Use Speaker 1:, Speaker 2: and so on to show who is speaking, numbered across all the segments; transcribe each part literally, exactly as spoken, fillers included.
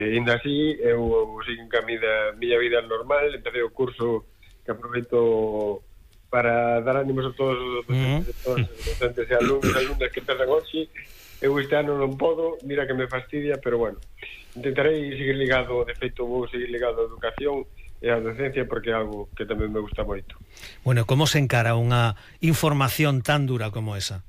Speaker 1: E ainda así, eu sigo en camida miña vida normal, empecé o curso que aproveito para dar ánimos a todos os docentes, uh-huh. todos os docentes e alumnos, alumnas que empezan hoxe. Eu este ano non podo, mira que me fastidia, pero bueno, intentarei seguir ligado, de feito vou seguir ligado á educación e á docencia porque é algo que tamén me gusta moito.
Speaker 2: Bueno, como se encara unha información tan dura como esa?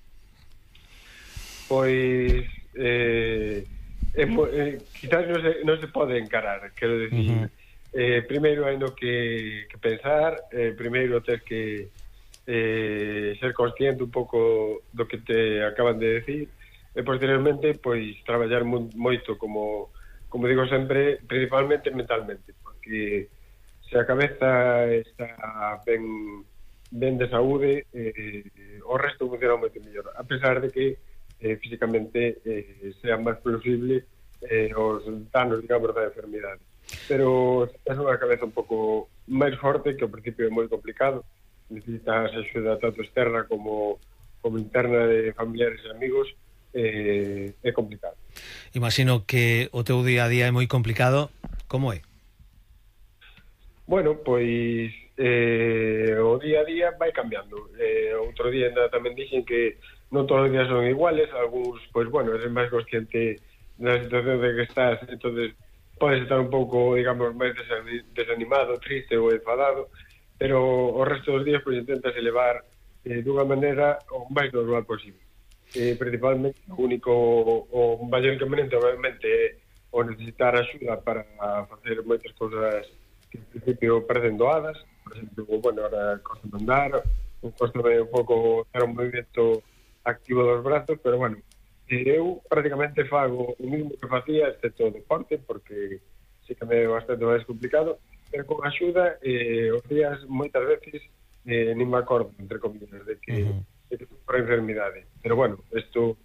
Speaker 1: Pois eh, eh, eh, quizás non se, non se pode encarar, quero decir, uh-huh. eh, primeiro hai no que, que pensar, eh, primeiro ter que eh, ser consciente un pouco do que te acaban de decir, e posteriormente pois traballar mo, moito como, como digo sempre, principalmente mentalmente, porque se a cabeza está ben, ben de saúde, eh, o resto funciona moito mellor, a pesar de que eh, físicamente eh, sea máis plausible eh, os danos, digamos, da enfermidade. Pero é unha cabeza un pouco máis forte, que ao principio é moi complicado, necesitas axuda tanto externa como, como interna de familiares e amigos, eh, é complicado.
Speaker 2: Imagino que o teu día a día é moi complicado, como é?
Speaker 1: Bueno, pois eh, o día a día vai cambiando. Eh, outro día ainda tamén dixen que non todos os días son iguales, algúns, pois bueno, eres máis consciente da situación de que estás, entonces podes estar un pouco, digamos, máis desanimado, triste ou enfadado, pero o resto dos días pois intentas elevar eh, dunha maneira o máis normal posible. Eh, principalmente o único o maior inconveniente obviamente é o necesitar axuda para facer moitas cousas que en principio parecen doadas, por exemplo, bueno, ahora costa andar, costa un pouco ter un movimento activo dos brazos, pero bueno, eu prácticamente fago o mismo que facía, excepto o deporte, porque sí que me é bastante máis complicado, pero con axuda, eh, os días moitas veces eh, nin me acordo, entre comillas, de que, uh-huh. de que por enfermidade. Pero bueno, isto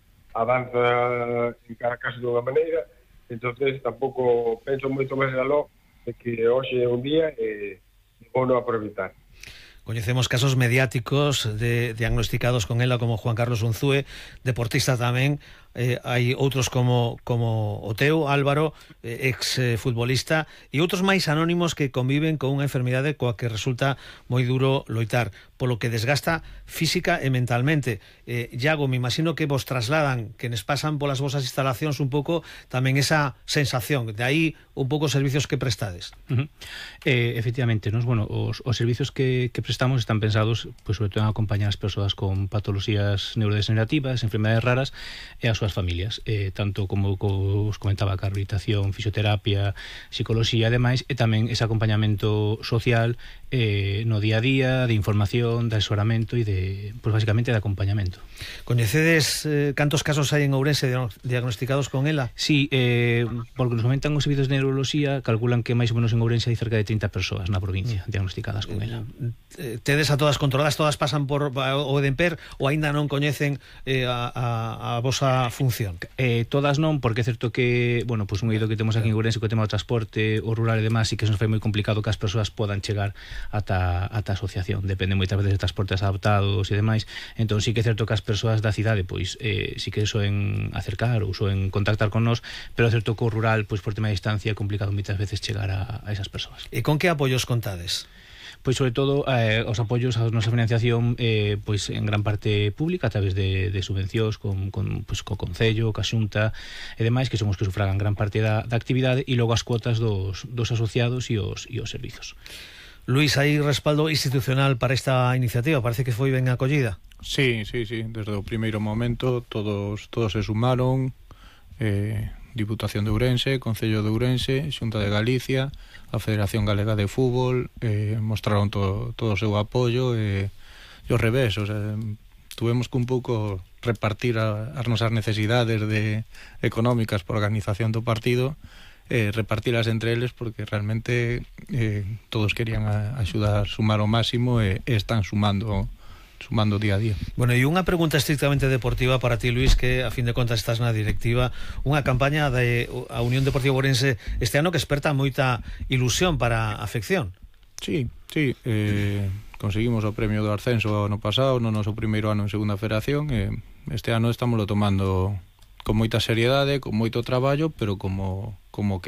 Speaker 1: avanza en cada caso dunha maneira, entonces tampouco penso moito máis aló de que hoxe é un día e eh, vou non aproveitar.
Speaker 2: Coñecemos casos mediáticos de diagnosticados con ela como Juan Carlos Unzúe, deportista tamén, eh, hai outros como, como o teu, Álvaro, eh, ex eh, futbolista, e outros máis anónimos que conviven con unha enfermidade coa que resulta moi duro loitar, polo que desgasta física e mentalmente. Eh, Iago, me imagino que vos trasladan, que nos pasan polas vosas instalacións un pouco tamén esa sensación, de aí un pouco os servicios que prestades.
Speaker 3: Uh-huh. eh, efectivamente, nos, bueno, os, os servicios que, que prestamos están pensados pues, sobre todo en acompañar as persoas con patologías neurodegenerativas, enfermedades raras e as súas familias, eh, tanto como, como os comentaba, a rehabilitación, fisioterapia, psicología e demais, e tamén ese acompañamento social eh, no día a día, de información, de asesoramento e de, pues, basicamente de acompañamento.
Speaker 2: Coñecedes eh, cantos casos hai en Ourense diagnosticados con ela?
Speaker 3: Sí, eh, porque nos comentan os servicios de neuroloxía, calculan que máis ou menos en Ourense hai cerca de trinta persoas na provincia mm. diagnosticadas con ela.
Speaker 2: Eh, tedes a todas controladas, todas pasan por o Edenper ou aínda non coñecen eh, a, a, a vosa función?
Speaker 3: Eh, todas non, porque é certo que, bueno, pues un eido que temos aquí en Ourense co tema do transporte, o rural e demás, e que se nos fai moi complicado que as persoas podan chegar ata, ata a asociación, depende moitas veces de transportes adaptados e demais, entón sí que é certo que as persoas da cidade, pois, eh, sí que soen acercar ou soen contactar con nós, pero é certo que o rural, pois, por tema de distancia, é complicado moitas veces chegar a, a esas persoas.
Speaker 2: E con que apoios contades?
Speaker 3: Pois sobre todo eh, os apoios a nosa financiación eh, pois en gran parte pública a través de, de subvencións con, con, pois, co Concello, ca Xunta e demais, que son os que sufragan gran parte da, da actividade, e logo as cuotas dos, dos asociados e os, e os servizos.
Speaker 2: Luís, hai respaldo institucional para esta iniciativa? Parece que foi ben acollida.
Speaker 4: Sí, sí, sí, desde o primeiro momento todos, todos se sumaron, eh, Diputación de Ourense, Concello de Ourense, Xunta de Galicia, a Federación Galega de Fútbol, eh, mostraron todo, todo o seu apoio e, e o revés, o sea, tuvemos que un pouco repartir a, as nosas necesidades de, económicas por organización do partido, eh, repartilas entre eles, porque realmente eh, todos querían a, axudar a sumar o máximo e, e están sumando sumando día a día.
Speaker 2: Bueno, e unha pregunta estrictamente deportiva para ti, Luís, que a fin de contas estás na directiva, unha campaña de a Unión Deportiva Ourense este ano que esperta moita ilusión para a afección.
Speaker 4: Sí, sí, eh, conseguimos o premio do ascenso ano pasado, no noso primeiro ano en segunda federación, e este ano estámoslo tomando con moita seriedade, con moito traballo, pero como como